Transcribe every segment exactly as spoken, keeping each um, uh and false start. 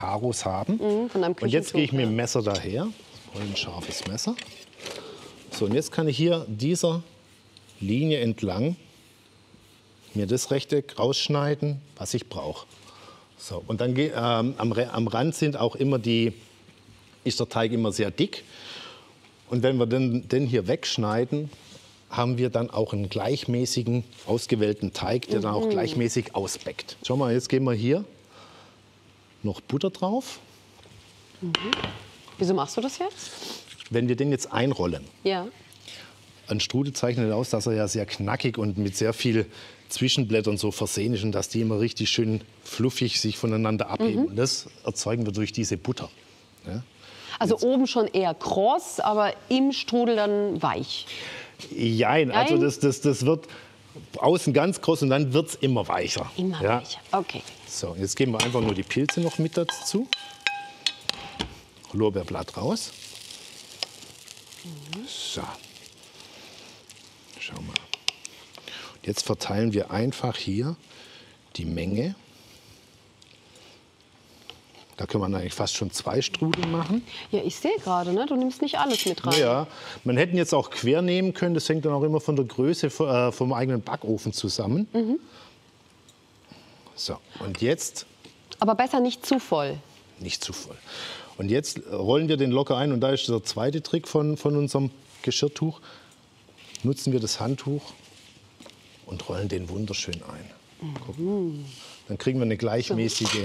Karos haben. Mhm, von einem und jetzt gehe ich mit ja. dem Messer daher. Ein scharfes Messer. So, und jetzt kann ich hier dieser Linie entlang mir das Rechteck rausschneiden, was ich brauche. So, und dann ähm, am, am Rand sind auch immer die, ist der Teig immer sehr dick. Und wenn wir den, den hier wegschneiden, haben wir dann auch einen gleichmäßigen, ausgewählten Teig, der dann auch gleichmäßig ausbäckt. Schau mal, jetzt geben wir hier noch Butter drauf. Mhm. Wieso machst du das jetzt? Wenn wir den jetzt einrollen, ja. ein Strudel zeichnet aus, dass er ja sehr knackig und mit sehr viel Zwischenblättern so versehen ist und dass die immer richtig schön fluffig sich voneinander abheben. Mhm. Und das erzeugen wir durch diese Butter. Ja? Also jetzt. Oben schon eher kross, aber im Strudel dann weich. Jein, also das, das, das wird außen ganz kross und dann wird es immer weicher. Immer ja? weicher, okay. So, jetzt geben wir einfach nur die Pilze noch mit dazu. Lorbeerblatt raus. Mhm. So. Schau mal. Jetzt verteilen wir einfach hier die Menge. Da kann man eigentlich fast schon zwei Strudel machen. Ja, ich sehe gerade, ne? Du nimmst nicht alles mit rein. Ja, man hätte ihn jetzt auch quer nehmen können. Das hängt dann auch immer von der Größe äh, vom eigenen Backofen zusammen. Mhm. So, und jetzt... Aber besser nicht zu voll. Nicht zu voll. Und jetzt rollen wir den locker ein. Und da ist der zweite Trick von, von unserem Geschirrtuch. Nutzen wir das Handtuch und rollen den wunderschön ein. Guck. Dann kriegen wir eine gleichmäßige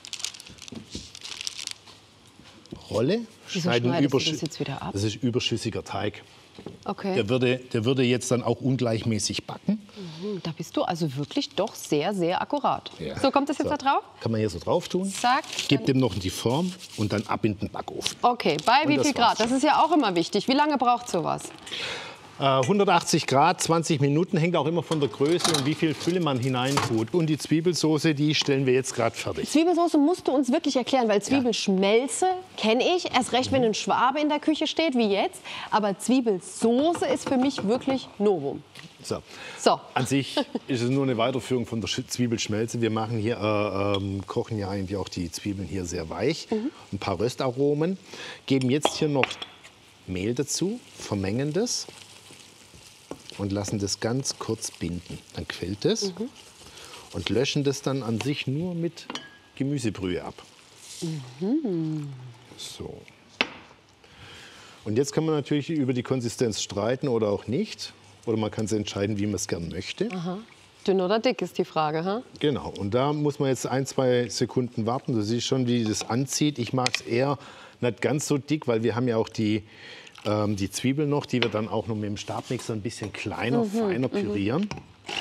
Rolle. Wieso Schneiden schneidest du überschü- das jetzt wieder ab? Das ist überschüssiger Teig. Okay. Der würde, der würde jetzt dann auch ungleichmäßig backen. Mhm, da bist du also wirklich doch sehr, sehr akkurat. Ja. So, kommt das jetzt So. da drauf? Kann man hier so drauf tun. Zack. Gebt dem noch die Form und dann ab in den Backofen. Okay, bei Und wie das viel war's Grad? Das schon. ist ja auch immer wichtig. Wie lange braucht sowas? Äh, hundertachtzig Grad, zwanzig Minuten, hängt auch immer von der Größe und wie viel Fülle man hineintut. Und die Zwiebelsauce, die stellen wir jetzt gerade fertig. Zwiebelsauce musst du uns wirklich erklären, weil Zwiebelschmelze kenne ich. Erst recht, wenn ein Schwabe in der Küche steht, wie jetzt. Aber Zwiebelsauce ist für mich wirklich Novum. So. So. An sich ist es nur eine Weiterführung von der Sch- Zwiebelschmelze. Wir machen hier, äh, ähm, kochen ja eigentlich auch die Zwiebeln hier sehr weich. Mhm. Ein paar Röstaromen. Geben jetzt hier noch Mehl dazu, vermengen das. Und lassen das ganz kurz binden. Dann quillt es mhm. und löschen das dann an sich nur mit Gemüsebrühe ab. Mhm. So. Und jetzt kann man natürlich über die Konsistenz streiten oder auch nicht. Oder man kann es entscheiden, wie man es gern möchte. Aha. Dünn oder dick ist die Frage, ha? Genau. Und da muss man jetzt ein, zwei Sekunden warten. Du siehst schon, wie das anzieht. Ich mag es eher nicht ganz so dick, weil wir haben ja auch die Ähm, die Zwiebeln noch, die wir dann auch noch mit dem Stabmixer ein bisschen kleiner, mhm, feiner pürieren. Mhm.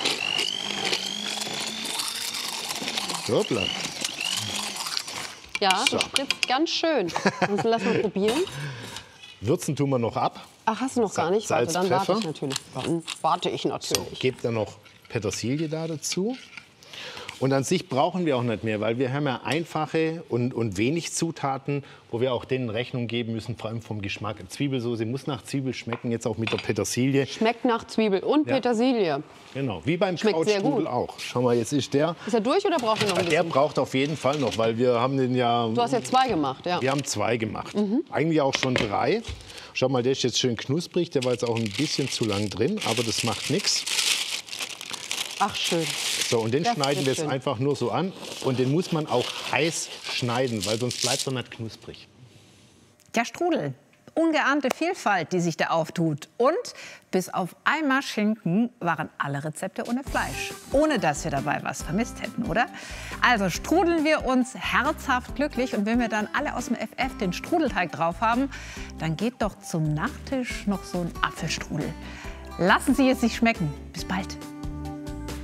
Hoppla. Ja, So. das spritzt ganz schön. Also lass mal probieren. Würzen tun wir noch ab. Ach, hast du noch gar nicht? Salz, Warte, dann Pfeffer. warte ich natürlich. Dann warte ich So, natürlich. gebt dann noch Petersilie da dazu. Und an sich brauchen wir auch nicht mehr, weil wir haben ja einfache und, und wenig Zutaten, wo wir auch denen Rechnung geben müssen, vor allem vom Geschmack. Zwiebelsauce muss nach Zwiebel schmecken, jetzt auch mit der Petersilie. Schmeckt nach Zwiebel und Ja. Petersilie. Genau, wie beim Schmeckt sehr Krautstrudel gut. auch. Schau mal, jetzt ist der. Ist er durch oder braucht er noch ein Der bisschen? braucht auf jeden Fall noch, weil wir haben den ja. Du hast ja zwei gemacht, ja. Wir haben zwei gemacht. Mhm. Eigentlich auch schon drei. Schau mal, der ist jetzt schön knusprig. Der war jetzt auch ein bisschen zu lang drin, aber das macht nichts. Ach, schön. So, und den Das schneiden wird wir jetzt schön. einfach nur so an. Und den muss man auch heiß schneiden, weil sonst bleibt er nicht knusprig. Der Strudel. Ungeahnte Vielfalt, die sich da auftut. Und bis auf einmal Schinken waren alle Rezepte ohne Fleisch. Ohne dass wir dabei was vermisst hätten, oder? Also strudeln wir uns herzhaft glücklich. Und wenn wir dann alle aus dem F F den Strudelteig drauf haben, dann geht doch zum Nachtisch noch so ein Apfelstrudel. Lassen Sie es sich schmecken. Bis bald.